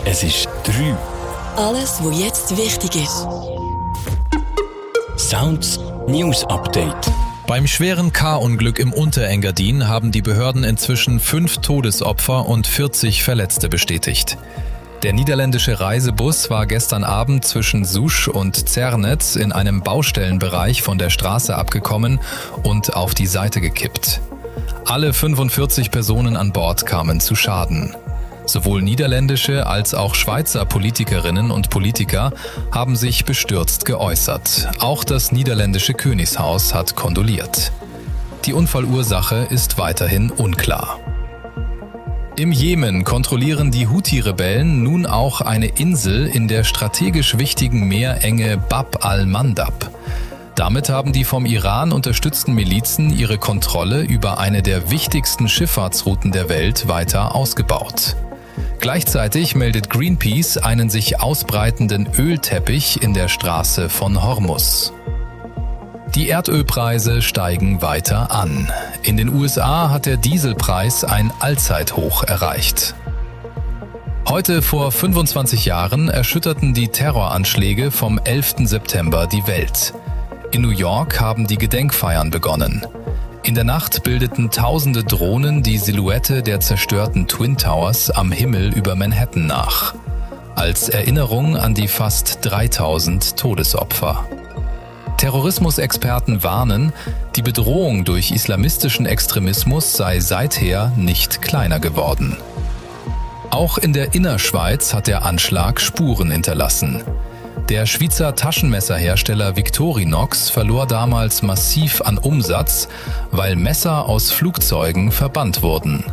Es ist 3. Alles, was jetzt wichtig ist. Sounds News Update. Beim schweren K-Unglück im Unterengadin haben die Behörden inzwischen 5 Todesopfer und 40 Verletzte bestätigt. Der niederländische Reisebus war gestern Abend zwischen Sousch und Zernez in einem Baustellenbereich von der Straße abgekommen und auf die Seite gekippt. Alle 45 Personen an Bord kamen zu Schaden. Sowohl niederländische als auch Schweizer Politikerinnen und Politiker haben sich bestürzt geäußert. Auch das niederländische Königshaus hat kondoliert. Die Unfallursache ist weiterhin unklar. Im Jemen kontrollieren die Houthi-Rebellen nun auch eine Insel in der strategisch wichtigen Meerenge Bab al-Mandab. Damit haben die vom Iran unterstützten Milizen ihre Kontrolle über eine der wichtigsten Schifffahrtsrouten der Welt weiter ausgebaut. Gleichzeitig meldet Greenpeace einen sich ausbreitenden Ölteppich in der Straße von Hormuz. Die Erdölpreise steigen weiter an. In den USA hat der Dieselpreis ein Allzeithoch erreicht. Heute vor 25 Jahren erschütterten die Terroranschläge vom 11. September die Welt. In New York haben die Gedenkfeiern begonnen. In der Nacht bildeten tausende Drohnen die Silhouette der zerstörten Twin Towers am Himmel über Manhattan nach. Als Erinnerung an die fast 3000 Todesopfer. Terrorismusexperten warnen, die Bedrohung durch islamistischen Extremismus sei seither nicht kleiner geworden. Auch in der Innerschweiz hat der Anschlag Spuren hinterlassen. Der Schweizer Taschenmesserhersteller Victorinox verlor damals massiv an Umsatz, weil Messer aus Flugzeugen verbannt wurden.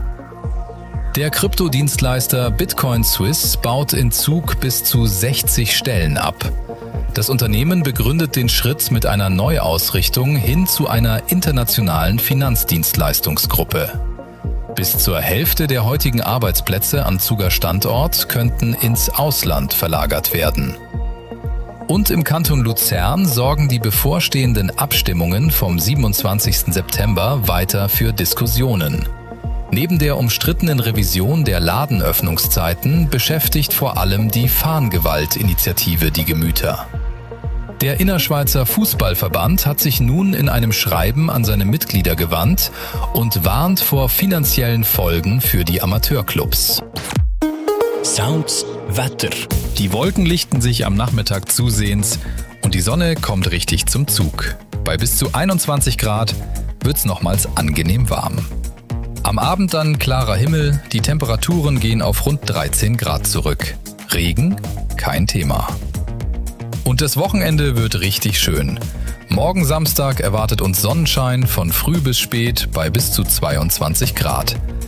Der Kryptodienstleister Bitcoin Suisse baut in Zug bis zu 60 Stellen ab. Das Unternehmen begründet den Schritt mit einer Neuausrichtung hin zu einer internationalen Finanzdienstleistungsgruppe. Bis zur Hälfte der heutigen Arbeitsplätze am Zuger Standort könnten ins Ausland verlagert werden. Und im Kanton Luzern sorgen die bevorstehenden Abstimmungen vom 27. September weiter für Diskussionen. Neben der umstrittenen Revision der Ladenöffnungszeiten beschäftigt vor allem die Fahngewalt-Initiative die Gemüter. Der Innerschweizer Fußballverband hat sich nun in einem Schreiben an seine Mitglieder gewandt und warnt vor finanziellen Folgen für die Amateurclubs. Sounds Wetter. Die Wolken lichten sich am Nachmittag zusehends und die Sonne kommt richtig zum Zug. Bei bis zu 21 Grad wird's nochmals angenehm warm. Am Abend dann klarer Himmel, die Temperaturen gehen auf rund 13 Grad zurück. Regen? Kein Thema. Und das Wochenende wird richtig schön. Morgen Samstag erwartet uns Sonnenschein von früh bis spät bei bis zu 22 Grad.